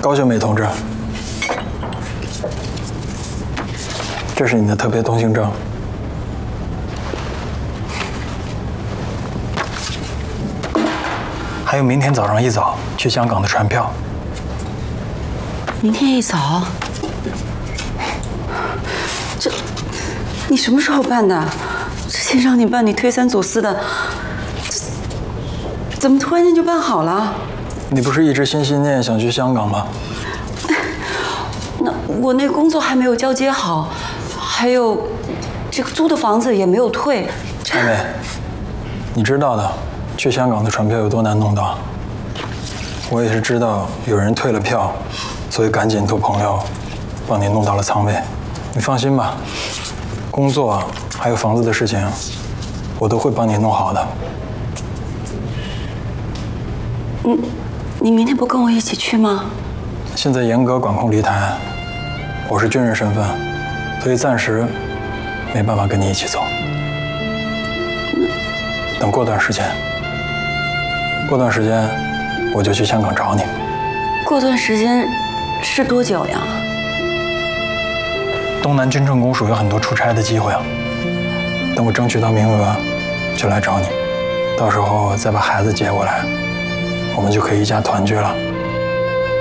高秀美同志，这是你的特别通行证。还有明天早上一早去香港的船票。 明天一早？这，你什么时候办的？之前让你办，你推三阻四的，怎么突然间就办好了？ 你不是一直心心念想去香港吗？ 那我那工作还没有交接好，还有这个租的房子也没有退。 妹妹，你知道的，去香港的船票有多难弄到。我也是知道有人退了票，所以赶紧托朋友帮你弄到了舱位。你放心吧，工作还有房子的事情，我都会帮你弄好的。 你明天不跟我一起去吗？ 现在严格管控离台，我是军人身份，所以暂时没办法跟你一起走。等过段时间，我就去香港找你。 过段时间是多久呀？ 东南军政公署有很多出差的机会啊，等我争取到名额，就来找你，到时候再把孩子接过来，我们就可以一家团聚了。